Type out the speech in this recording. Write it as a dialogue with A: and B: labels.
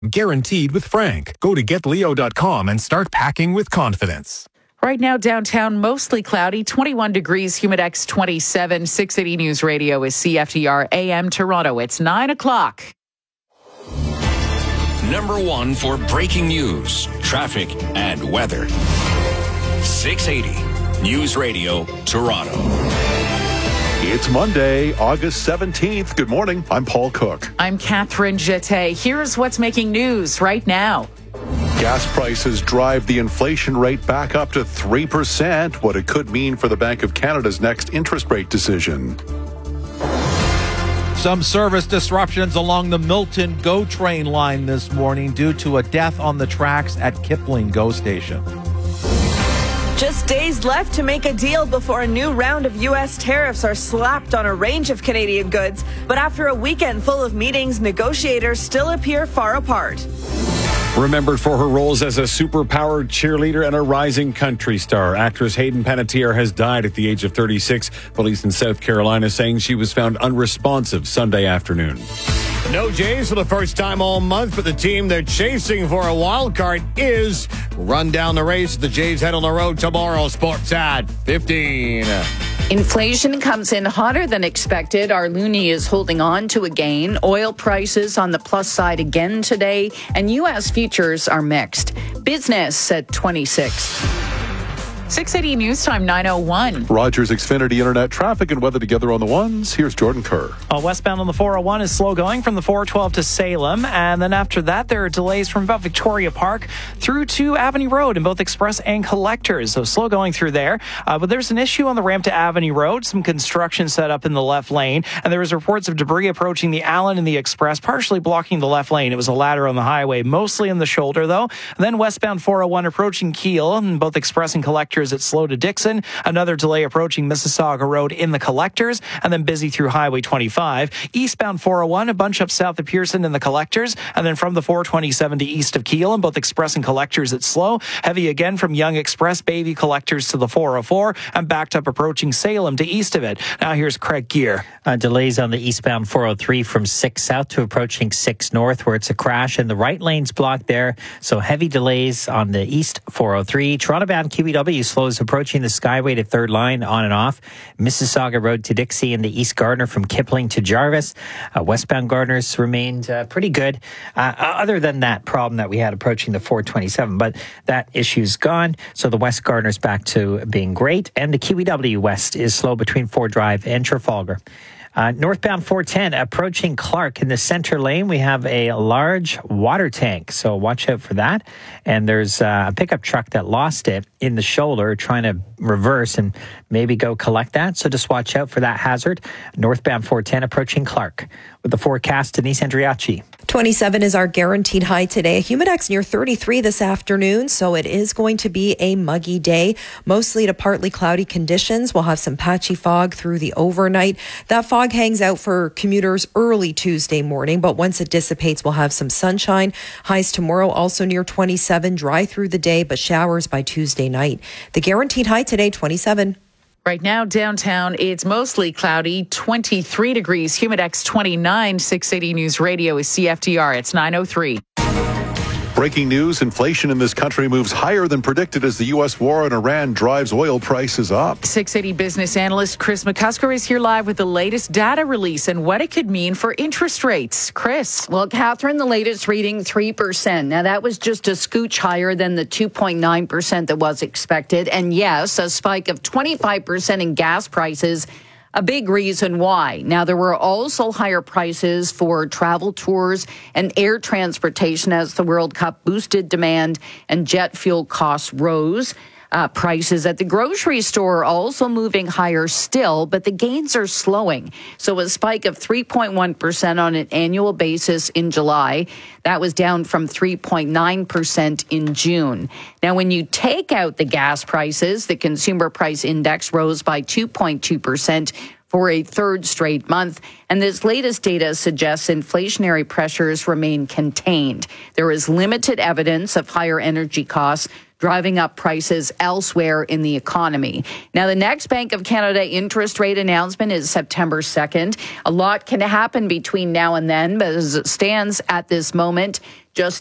A: Guaranteed with Frank. Go to getleo.com and start packing with confidence.
B: Right now, downtown, mostly cloudy, 21 degrees, Humidex 27. 680 News Radio is CFTR AM Toronto. It's 9 o'clock.
C: Number one for breaking news, traffic, and weather. 680 News Radio Toronto.
D: It's Monday, August 17th. Good morning. I'm Paul Cook.
B: I'm Catherine Jeté. Here's what's making news right now.
D: Gas prices drive the inflation rate back up to 3%, what it could mean for the Bank of Canada's next interest rate decision.
E: Some service disruptions along the Milton GO train line this morning due to a death on the tracks at Kipling GO station.
F: Just days left to make a deal before a new round of U.S. tariffs are slapped on a range of Canadian goods. But after a weekend full of meetings, negotiators still appear far apart.
G: Remembered for her roles as a superpowered cheerleader and a rising country star, actress Hayden Panettiere has died at the age of 36. Police in South Carolina saying she was found unresponsive Sunday afternoon.
H: No Jays for the first time all month, but the team they're chasing for a wild card is run down the race. The Jays head on the road tomorrow. Sports at 15.
B: Inflation comes in hotter than expected. Our loonie is holding on to a gain. Oil prices on the plus side again today, and U.S. futures are mixed. Business at 26. 680 News Time, 9:01.
D: Rogers Xfinity Internet traffic and weather together on the ones. Here's Jordan Kerr.
I: Westbound on the 401 is slow going from the 412 to Salem. And then after that, there are delays from about Victoria Park through to Avenue Road in both express and collectors. So slow going through there. But there's an issue on the ramp to Avenue Road. Some construction set up in the left lane. And there was reports of debris approaching the Allen and the Express, partially blocking the left lane. It was a ladder on the highway, mostly in the shoulder, though. And then westbound 401 approaching Keele in both express and collectors. It's slow to Dixon. Another delay approaching Mississauga Road in the collectors, and then busy through Highway 25. Eastbound 401, a bunch up south of Pearson in the collectors, and then from the 427 to east of Keele in both express and collectors, it's slow. Heavy again from Young Express, Baby collectors to the 404, and backed up approaching Salem to east of it. Now here's Craig Gear.
J: Delays on the eastbound 403 from 6 south to approaching 6 north, where it's a crash and the right lane's blocked there. So heavy delays on the east 403. Toronto-bound QEW slows approaching the Skyway to third line on and off. Mississauga Road to Dixie and the East Gardner from Kipling to Jarvis. Westbound Gardners remained pretty good. Other than that problem that we had approaching the 427, but that issue's gone. So the West Gardner's back to being great. And the QEW West is slow between Ford Drive and Trafalgar. Northbound 410 approaching Clark in the center lane. We have a large water tank, so watch out for that. And there's a pickup truck that lost it in the shoulder trying to reverse and maybe go collect that. So just watch out for that hazard. Northbound 410 approaching Clark. With the forecast, Denise Andriachi.
K: 27 is our guaranteed high today. Humidex near 33 this afternoon, so it is going to be a muggy day. Mostly to partly cloudy conditions. We'll have some patchy fog through the overnight. That fog hangs out for commuters early Tuesday morning, but once it dissipates, we'll have some sunshine. Highs tomorrow also near 27, dry through the day, but showers by Tuesday night. The guaranteed high today, 27.
B: Right now, downtown, it's mostly cloudy, 23 degrees, Humidex 29. 680 News Radio is CFTR. It's 9:03.
D: Breaking news, inflation in this country moves higher than predicted as the U.S. war in Iran drives oil prices up.
B: 680 business analyst Chris McCusker is here live with the latest data release and what it could mean for interest rates. Chris.
L: Well, Catherine, the latest reading 3%. Now, that was just a scooch higher than the 2.9% that was expected. And yes, a spike of 25% in gas prices. A big reason why. Now, there were also higher prices for travel tours and air transportation as the World Cup boosted demand and jet fuel costs rose. Prices at the grocery store are also moving higher still, but the gains are slowing. So a spike of 3.1% on an annual basis in July. That was down from 3.9% in June. Now, when you take out the gas prices, the consumer price index rose by 2.2%.
B: for a third straight month. And this latest data suggests inflationary pressures remain contained. There is limited evidence of higher energy costs driving up prices elsewhere in the economy. Now, the next Bank of Canada interest rate announcement is September 2nd. A lot can happen between now and then, but as it stands at this moment, just